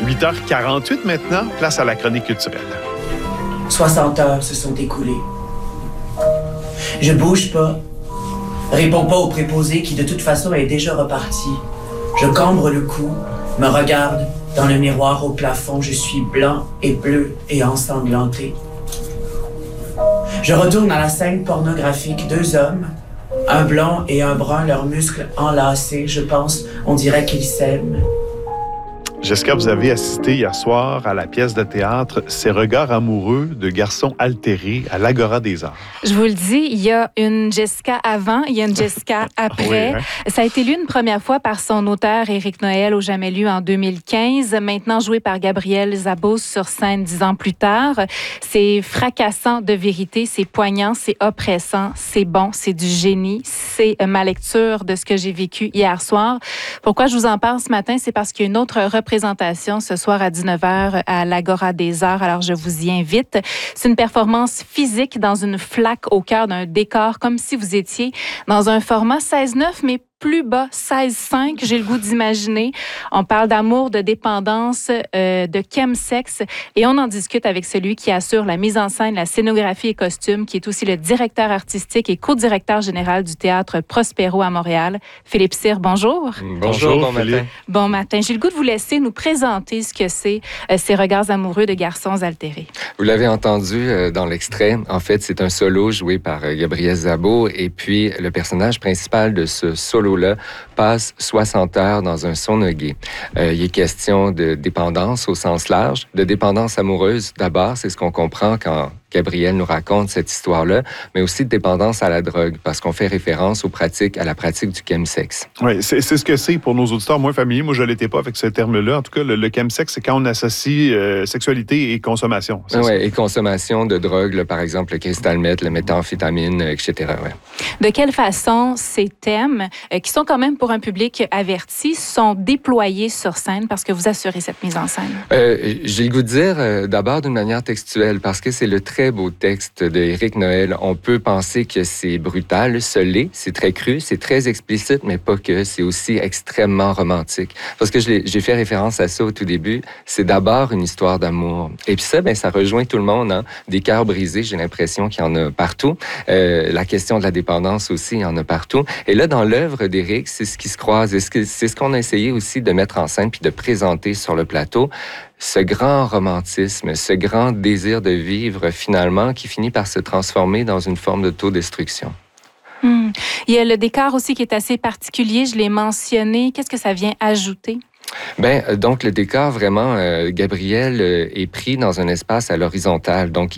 8h48 maintenant, place à la chronique culturelle. 60 heures se sont écoulées. Je bouge pas, réponds pas au préposé qui de toute façon est déjà reparti. Je cambre le cou, me regarde dans le miroir au plafond, je suis blanc et bleu et ensanglanté. Je retourne à la scène pornographique, 2 hommes, un blanc et un brun, leurs muscles enlacés, je pense, on dirait qu'ils s'aiment. Jessica, vous avez assisté hier soir à la pièce de théâtre Ces regards amoureux de garçons altérés à l'Agora des Arts. Je vous le dis, il y a une Jessica avant, il y a une Jessica après. Oui, hein? Ça a été lu une première fois par son auteur Éric Noël au Jamais lu en 2015, maintenant joué par Gabriel Zabos sur scène 10 ans plus tard. C'est fracassant de vérité, c'est poignant, c'est oppressant, c'est bon, c'est du génie. C'est ma lecture de ce que j'ai vécu hier soir. Pourquoi je vous en parle ce matin? C'est parce qu'il y a une autre représentation ce soir à 19h à l'Agora des Arts. Alors, je vous y invite. C'est une performance physique dans une flaque au cœur d'un décor, comme si vous étiez dans un format 16:9, mais plus bas, 16:5, j'ai le goût d'imaginer. On parle d'amour, de dépendance, de chemsex, et on en discute avec celui qui assure la mise en scène, la scénographie et costumes, qui est aussi le directeur artistique et co-directeur général du Théâtre Prospero à Montréal. Philippe Cyr, bonjour. Bonjour, bon matin. Bon matin. J'ai le goût de vous laisser nous présenter ce que c'est ces regards amoureux de garçons altérés. Vous l'avez entendu dans l'extrait. En fait, c'est un solo joué par Gabriel Zabot, et puis le personnage principal de ce solo là passe 60 heures dans un sauna gay. Il est question de dépendance au sens large, de dépendance amoureuse d'abord, c'est ce qu'on comprend quand Gabriel nous raconte cette histoire-là, mais aussi de dépendance à la drogue, parce qu'on fait référence à la pratique du chemsex. Oui, c'est ce que c'est pour nos auditeurs moins familiers. Moi, je ne l'étais pas avec ce terme-là. En tout cas, le chemsex, c'est quand on associe sexualité et consommation. Oui, et consommation de drogue, là, par exemple le crystal meth, le méthamphétamine, etc. Ouais. De quelle façon ces thèmes, qui sont quand même pour un public averti, sont déployés sur scène parce que vous assurez cette mise en scène? J'ai le goût de dire d'abord d'une manière textuelle, parce que c'est le très beau texte d'Éric Noël. On peut penser que c'est brutal, ce l'est, c'est très cru, c'est très explicite, mais pas que, c'est aussi extrêmement romantique. Parce que j'ai fait référence à ça au tout début, c'est d'abord une histoire d'amour. Et puis ça, ça rejoint tout le monde, hein? Des cœurs brisés, j'ai l'impression qu'il y en a partout. La question de la dépendance aussi, il y en a partout. Et là, dans l'œuvre d'Éric, c'est ce qui se croise, et c'est ce qu'on a essayé aussi de mettre en scène puis de présenter sur le plateau. Ce grand romantisme, ce grand désir de vivre, finalement, qui finit par se transformer dans une forme d'autodestruction. Il y a le décor aussi qui est assez particulier, je l'ai mentionné. Qu'est-ce que ça vient ajouter? Donc, le décor, vraiment, Gabriel est pris dans un espace à l'horizontale. Donc,